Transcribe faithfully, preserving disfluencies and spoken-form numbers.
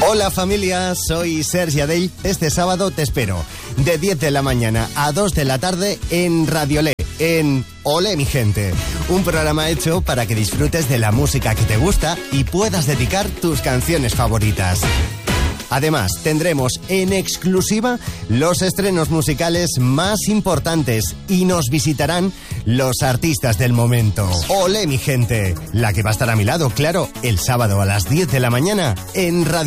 Hola familia, soy Sergi Adell. Este sábado te espero de diez de la mañana a dos de la tarde en Radiolé, en Olé mi gente. Un programa hecho para que disfrutes de la música que te gusta y puedas dedicar tus canciones favoritas. Además, tendremos en exclusiva los estrenos musicales más importantes y nos visitarán los artistas del momento. Olé mi gente, la que va a estar a mi lado, claro, el sábado a las diez de la mañana en Radio